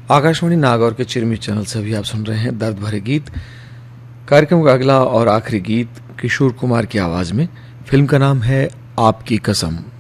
आकाशवाणी नागौर के चिरमी चैनल से भी आप सुन रहे हैं दर्द भरे गीत। कार्यक्रम का अगला और आखिरी गीत किशोर कुमार की आवाज में। फिल्म का नाम है आपकी कसम।